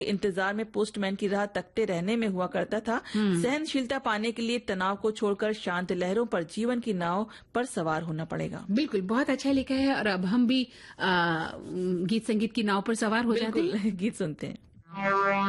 इंतजार में पोस्टमैन की राह तकते रहने में हुआ करता था। सहनशीलता पाने के लिए तनाव को छोड़कर शांत लहरों पर जीवन की नाव पर सवार होना पड़ेगा। बिल्कुल, बहुत अच्छा लिखा है। और अब हम भी गीत संगीत की नाव पर सवार हो जाते हैं। गीत सुनते हैं।